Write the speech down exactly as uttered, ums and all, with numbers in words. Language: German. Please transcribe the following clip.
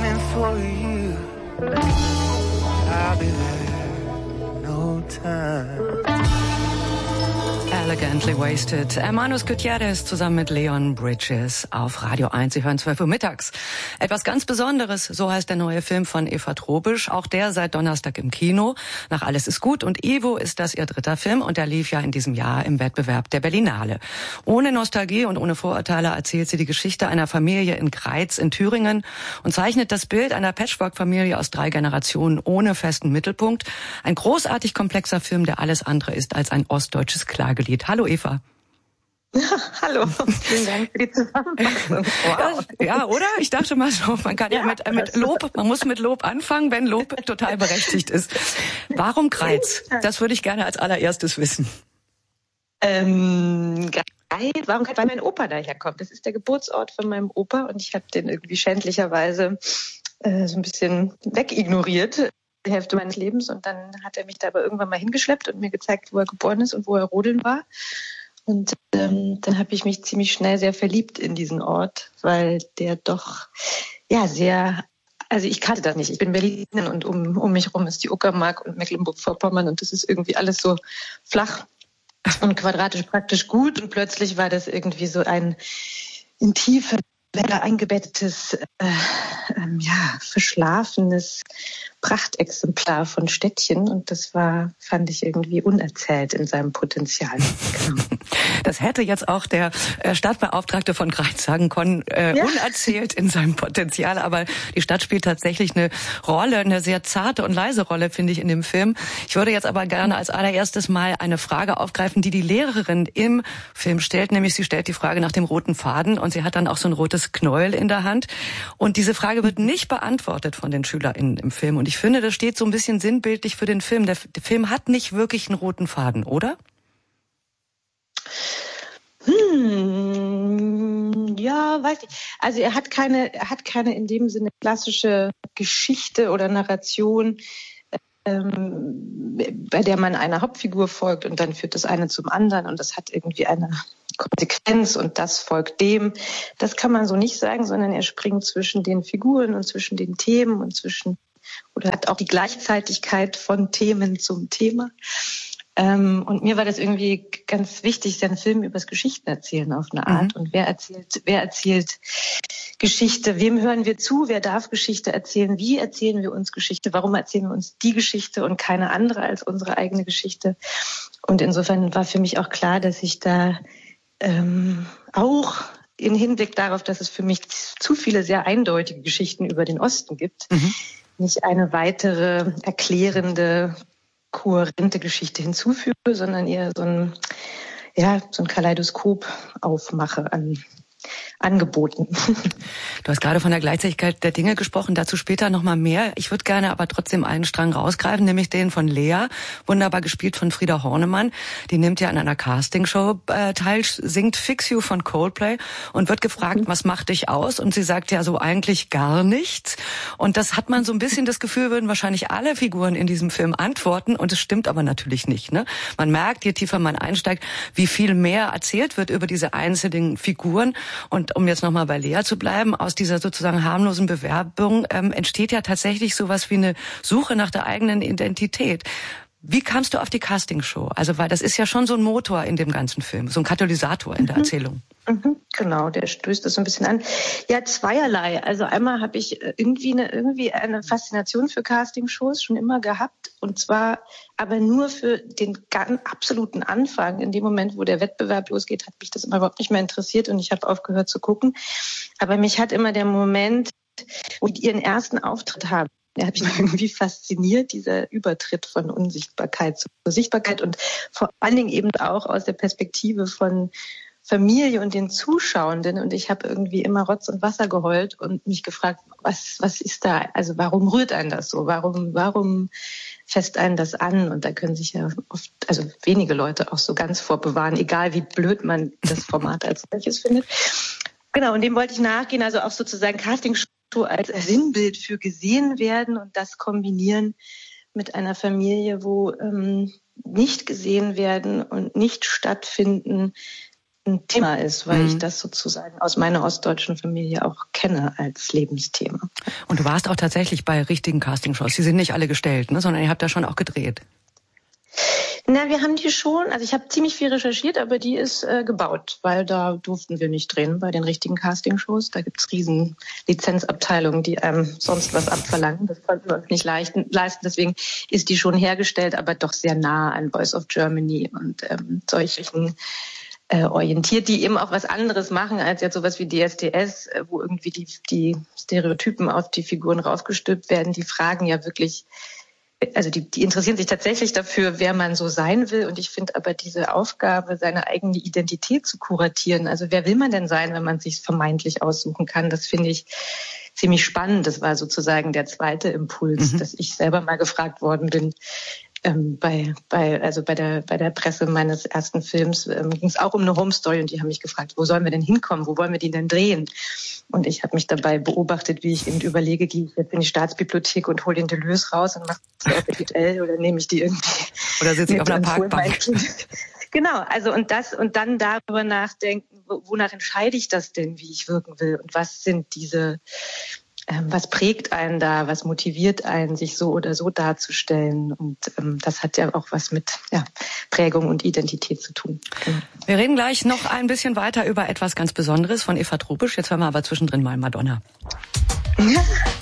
coming for you. I'll be there, no time. Elegantly Wasted. Hermanos Gutierrez zusammen mit Leon Bridges auf Radio eins. Sie hören zwölf Uhr mittags. Etwas ganz Besonderes, so heißt der neue Film von Eva Tropisch. Auch der seit Donnerstag im Kino. Nach Alles ist gut und Ivo ist das ihr dritter Film und der lief ja in diesem Jahr im Wettbewerb der Berlinale. Ohne Nostalgie und ohne Vorurteile erzählt sie die Geschichte einer Familie in Greiz in Thüringen und zeichnet das Bild einer Patchwork-Familie aus drei Generationen ohne festen Mittelpunkt. Ein großartig komplexer Film, der alles andere ist als ein ostdeutsches Klagelied. Hallo Eva. Ja, hallo, vielen Dank für die Zusammenfassung. Wow. Ja, oder? Ich dachte mal so, man kann ja, ja mit, mit Lob, man muss mit Lob anfangen, wenn Lob total berechtigt ist. Warum Greiz? Das würde ich gerne als allererstes wissen. Ähm, Greiz, warum Greiz? Weil mein Opa daherkommt. Das ist der Geburtsort von meinem Opa und ich habe den irgendwie schändlicherweise äh, so ein bisschen wegignoriert. Die Hälfte meines Lebens und dann hat er mich da aber irgendwann mal hingeschleppt und mir gezeigt, wo er geboren ist und wo er rodeln war. Und ähm, dann habe ich mich ziemlich schnell sehr verliebt in diesen Ort, weil der doch ja sehr, also ich kannte das nicht. Ich bin Berlinerin und um, um mich rum ist die Uckermark und Mecklenburg-Vorpommern und das ist irgendwie alles so flach und quadratisch praktisch gut und plötzlich war das irgendwie so ein in tiefe Wälder eingebettetes, äh, ähm, ja, verschlafenes Prachtexemplar von Städtchen und das war, fand ich irgendwie unerzählt in seinem Potenzial. Genau. Das hätte jetzt auch der Stadtbeauftragte von Greiz sagen können, äh, ja. unerzählt in seinem Potenzial, aber die Stadt spielt tatsächlich eine Rolle, eine sehr zarte und leise Rolle, finde ich, in dem Film. Ich würde jetzt aber gerne als allererstes mal eine Frage aufgreifen, die die Lehrerin im Film stellt, nämlich sie stellt die Frage nach dem roten Faden und sie hat dann auch so ein rotes Knäuel in der Hand und diese Frage wird nicht beantwortet von den SchülerInnen im Film und ich finde, das steht so ein bisschen sinnbildlich für den Film. Der, der Film hat nicht wirklich einen roten Faden, oder? Hm, ja, weiß ich. Also er hat keine, er hat keine in dem Sinne klassische Geschichte oder Narration, ähm, bei der man einer Hauptfigur folgt und dann führt das eine zum anderen und das hat irgendwie eine Konsequenz und das folgt dem. Das kann man so nicht sagen, sondern er springt zwischen den Figuren und zwischen den Themen und zwischen oder hat auch die Gleichzeitigkeit von Themen zum Thema. Ähm, und mir war das irgendwie ganz wichtig, einen Film über das Geschichtenerzählen auf eine Art. Mhm. Und wer erzählt, wer erzählt Geschichte? Wem hören wir zu? Wer darf Geschichte erzählen? Wie erzählen wir uns Geschichte? Warum erzählen wir uns die Geschichte und keine andere als unsere eigene Geschichte? Und insofern war für mich auch klar, dass ich da ähm, auch in Hinblick darauf, dass es für mich zu viele sehr eindeutige Geschichten über den Osten gibt, mhm. nicht eine weitere erklärende, kohärente Geschichte hinzufüge, sondern eher so ein, ja, so ein Kaleidoskop aufmache an Angeboten. Du hast gerade von der Gleichzeitigkeit der Dinge gesprochen, dazu später noch mal mehr. Ich würde gerne aber trotzdem einen Strang rausgreifen, nämlich den von Lea, wunderbar gespielt von Frieda Hornemann. Die nimmt ja an einer Castingshow äh, teil, singt Fix You von Coldplay und wird gefragt, mhm. was macht dich aus? Und sie sagt ja so eigentlich gar nichts. Und das hat man so ein bisschen das Gefühl, würden wahrscheinlich alle Figuren in diesem Film antworten. Und es stimmt aber natürlich nicht. Ne? Man merkt, je tiefer man einsteigt, wie viel mehr erzählt wird über diese einzelnen Figuren. Und um jetzt nochmal bei Lea zu bleiben, aus dieser sozusagen harmlosen Bewerbung ähm, entsteht ja tatsächlich sowas wie eine Suche nach der eigenen Identität. Wie kamst du auf die Castingshow? Also, weil das ist ja schon so ein Motor in dem ganzen Film, so ein Katalysator in der Erzählung. Mhm, genau, der stößt das so ein bisschen an. Ja, zweierlei. Also einmal habe ich irgendwie eine, irgendwie eine Faszination für Castingshows schon immer gehabt. Und zwar aber nur für den ganz absoluten Anfang. In dem Moment, wo der Wettbewerb losgeht, hat mich das immer überhaupt nicht mehr interessiert und ich habe aufgehört zu gucken. Aber mich hat immer der Moment, wo die ihren ersten Auftritt haben, der hat mich irgendwie fasziniert, dieser Übertritt von Unsichtbarkeit zur Sichtbarkeit und vor allen Dingen eben auch aus der Perspektive von Familie und den Zuschauenden. Und ich habe irgendwie immer Rotz und Wasser geheult und mich gefragt, was was ist da? Also warum rührt einen das so? Warum warum fässt einen das an? Und da können sich ja oft, also wenige Leute auch so ganz vorbewahren, egal wie blöd man das Format als solches findet. Genau, und dem wollte ich nachgehen, also auch sozusagen Castingshow als Sinnbild für gesehen werden und das kombinieren mit einer Familie, wo ähm, nicht gesehen werden und nicht stattfinden, ein Thema ist, weil mhm. ich das sozusagen aus meiner ostdeutschen Familie auch kenne als Lebensthema. Und du warst auch tatsächlich bei richtigen Castingshows. Die sind nicht alle gestellt, ne, sondern ihr habt da schon auch gedreht. Na, wir haben die schon, also ich habe ziemlich viel recherchiert, aber die ist äh, gebaut, weil da durften wir nicht drehen bei den richtigen Castingshows. Da gibt's riesen Lizenzabteilungen, die einem sonst was abverlangen. Das konnten wir uns nicht leisten, leisten. Deswegen ist die schon hergestellt, aber doch sehr nah an Voice of Germany und ähm, solchen äh, orientiert, die eben auch was anderes machen als jetzt sowas wie D S D S, äh, wo irgendwie die, die Stereotypen auf die Figuren raufgestülpt werden. Die fragen ja wirklich, also die, die interessieren sich tatsächlich dafür, wer man so sein will. Und ich finde aber diese Aufgabe, seine eigene Identität zu kuratieren, also wer will man denn sein, wenn man sich vermeintlich aussuchen kann, das finde ich ziemlich spannend. Das war sozusagen der zweite Impuls, mhm. dass ich selber mal gefragt worden bin, ähm, bei, bei, also bei der, bei der Presse meines ersten Films ähm, ging es auch um eine Home Story und die haben mich gefragt, wo sollen wir denn hinkommen, wo wollen wir die denn drehen? Und ich habe mich dabei beobachtet, wie ich eben überlege, gehe ich jetzt in die Staatsbibliothek und hole den Deleuze raus und mache das individuell oder nehme ich die irgendwie oder sitze ich auf einer Parkbank? Genau, also und das und dann darüber nachdenken, wonach entscheide ich das denn, wie ich wirken will und was sind diese Ähm, was prägt einen da, was motiviert einen, sich so oder so darzustellen? Und ähm, das hat ja auch was mit ja, Prägung und Identität zu tun. Genau. Wir reden gleich noch ein bisschen weiter über etwas ganz Besonderes von Eva Tropisch. Jetzt hören wir aber zwischendrin mal Madonna. Ja.